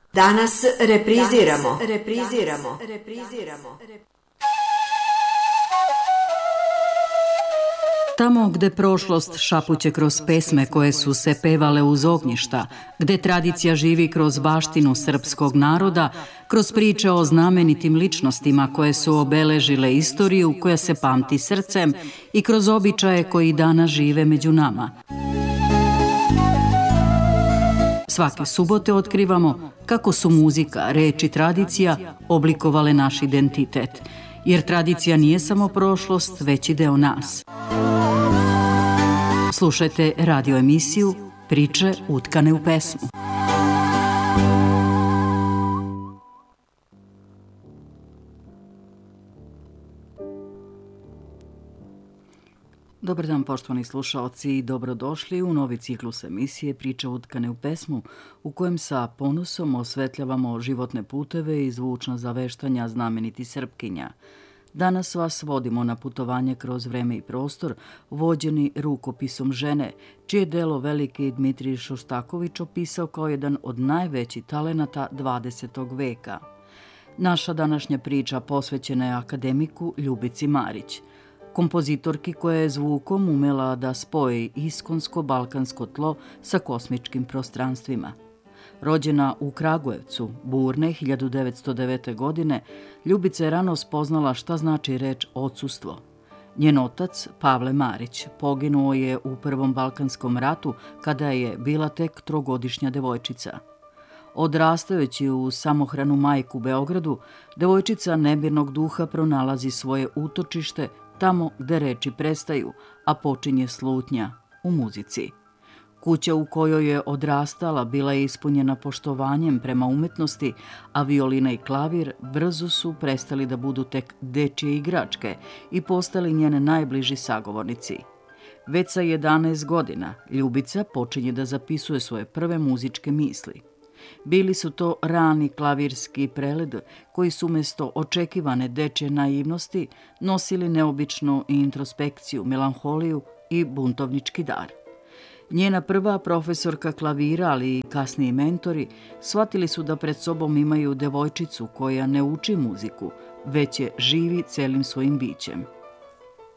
Danas repriziramo. Tamo gde prošlost šapuće kroz pesme koje su se pevale uz ognjišta, gde tradicija živi kroz baštinu srpskog naroda, kroz priče o znamenitim ličnostima koje su obeležile istoriju koja se pamti srcem i kroz običaje koji danas žive među nama. Svake subote otkrivamo kako su muzika, reč i tradicija oblikovale naš identitet, jer tradicija nije samo prošlost, već i deo nas. Slušajte radio emisiju Priče utkane u pesmu. Dobar dan, poštovani slušaoci, i dobrodošli u novi ciklus emisije Priče utkane u pesmu, u kojem sa ponosom osvetljavamo životne puteve i zvučna zaveštanja znamenitih Srpkinja. Danas vas vodimo na putovanje kroz vreme i prostor, vođeni rukopisom žene, čije delo veliki Dmitrij Šostaković opisao kao jedan od najvećih talenata 20. veka. Naša današnja priča posvećena je akademiku Ljubici Marić, kompozitorki koja je zvukom umela da spoji iskonsko-balkansko tlo sa kosmičkim prostranstvima. Rođena u Kragujevcu, Burne, 1909. godine, Ljubica je rano spoznala šta znači reč odsustvo. Njen otac, Pavle Marić, poginuo je u Prvom Balkanskom ratu kada je bila tek trogodišnja devojčica. Odrastajući u samohranu majku u Beogradu, devojčica nebirnog duha pronalazi svoje utočište tamo gde reči prestaju, a počinje slutnja, u muzici. Kuća u kojoj je odrastala bila je ispunjena poštovanjem prema umetnosti, a violina i klavir brzo su prestali da budu tek dečije igračke i postali njene najbliži sagovornici. Već sa 11 godina Ljubica počinje da zapisuje svoje prve muzičke misli. Bili su to rani klavirski preled koji su umjesto očekivane dečje naivnosti nosili neobičnu introspekciju, melanholiju i buntovnički dar. Njena prva profesorka klavira, ali i kasniji mentori, shvatili su da pred sobom imaju devojčicu koja ne uči muziku, već je živi celim svojim bićem.